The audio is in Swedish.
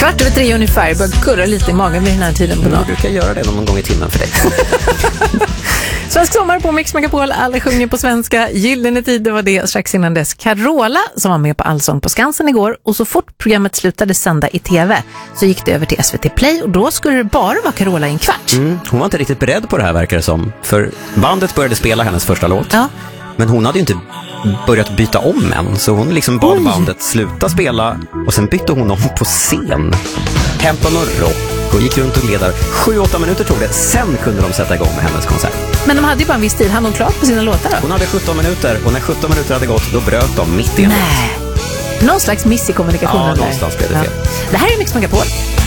2:15 ungefär. Jag börjar kurra lite i magen vid den här tiden på dagen. Du brukar göra det någon gång i timmen för dig. Svensk sommar på Mix Megapol. Alla sjunger på svenska. Gyllene tid, det var det. Strax innan dess Carola som var med på Allsång på Skansen igår. Och så fort programmet slutade sända i tv så gick det över till SVT Play. Och då skulle det bara vara Carola i en kvart. Hon var inte riktigt beredd på det här, verkar det som. För bandet började spela hennes första låt. Ja. Men hon hade ju inte börjat byta om än. Så hon liksom bad bandet sluta spela. Och sen bytte hon om på scen. Hämtade någon rock och gick runt och ledade. 7-8 minuter tog det. Sen kunde de sätta igång med hennes konsert. Men de hade ju bara en viss tid. Han hon klart på sina låtar då? Hon hade 17 minuter. Och när 17 minuter hade gått, då bröt de mitt i en låt. Nej. Någon slags miss i kommunikationen. Ja, någonstans blev det fel. Det här är Mix Megapol.